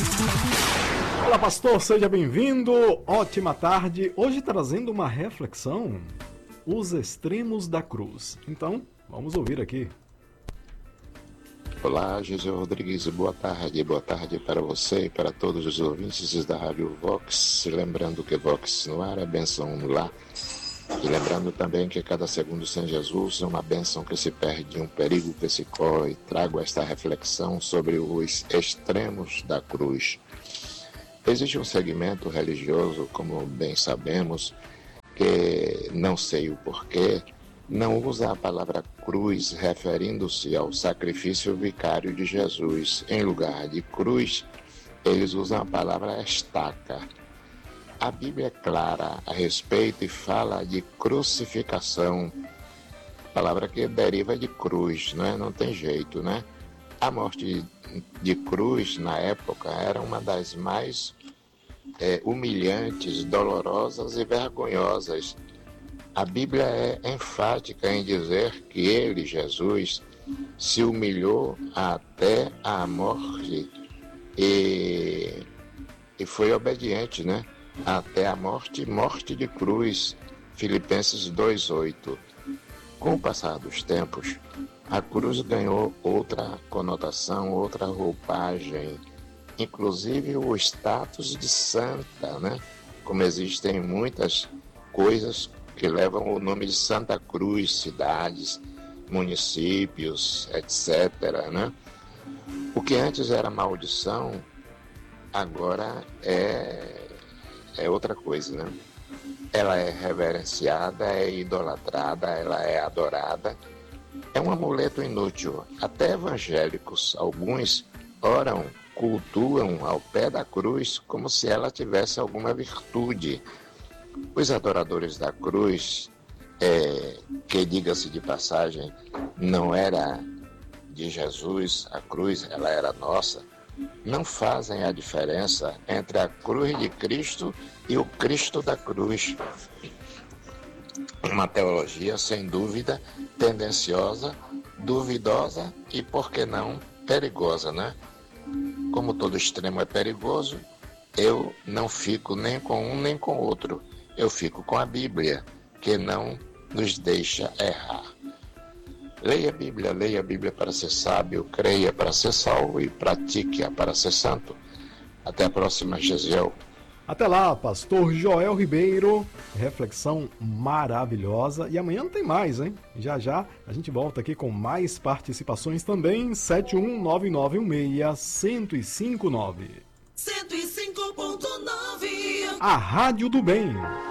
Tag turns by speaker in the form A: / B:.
A: Olá, pastor, seja bem-vindo. Ótima tarde. Hoje trazendo uma reflexão, os extremos da cruz. Então, vamos ouvir aqui.
B: Olá, José Rodrigues, boa tarde para você e para todos os ouvintes da Rádio Vox. Lembrando que Vox no ar é bênção no lar. E lembrando também que cada segundo sem Jesus é uma bênção que se perde, um perigo que se corre. Trago esta reflexão sobre os extremos da cruz. Existe um segmento religioso, como bem sabemos, que não sei o porquê, não usa a palavra cruz referindo-se ao sacrifício vicário de Jesus. Em lugar de cruz, eles usam a palavra estaca. A Bíblia é clara a respeito e fala de crucificação, palavra que deriva de cruz, né? Não tem jeito, né? A morte de cruz, na época, era uma das mais humilhantes, dolorosas e vergonhosas. A Bíblia é enfática em dizer que ele, Jesus, se humilhou até a morte e foi obediente, né? Até a morte de cruz. Filipenses 2:8. Com o passar dos tempos, a cruz ganhou outra conotação, outra roupagem, inclusive o status de santa, né? Como existem muitas coisas que levam o nome de Santa Cruz, cidades, municípios, etc., né? O que antes era maldição, agora é outra coisa, né? Ela é reverenciada, é idolatrada, ela é adorada. É um amuleto inútil. Até evangélicos, alguns, oram, cultuam ao pé da cruz como se ela tivesse alguma virtude. Os adoradores da cruz, que diga-se de passagem, não era de Jesus, a cruz, ela era nossa, não fazem a diferença entre a cruz de Cristo e o Cristo da cruz. Uma teologia, sem dúvida, tendenciosa, duvidosa e, por que não, perigosa, né? Como todo extremo é perigoso, eu não fico nem com um nem com o outro. Eu fico com a Bíblia, que não nos deixa errar. Leia a Bíblia para ser sábio, creia para ser salvo e pratique-a para ser santo. Até a próxima, Gesiel.
A: Até lá, pastor Joel Ribeiro, reflexão maravilhosa. E amanhã tem mais, hein? Já já a gente volta aqui com mais participações também. 71991615159.
C: 105.9.
A: A Rádio do Bem.